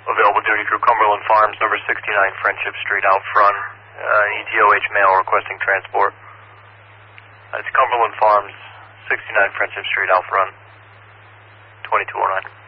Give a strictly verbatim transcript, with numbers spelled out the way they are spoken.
Available duty crew, Cumberland Farms, number sixty-nine Friendship Street, out front. Uh, E T O H male requesting transport. That's Cumberland Farms, sixty-nine Friendship Street, out front. twenty-two oh nine.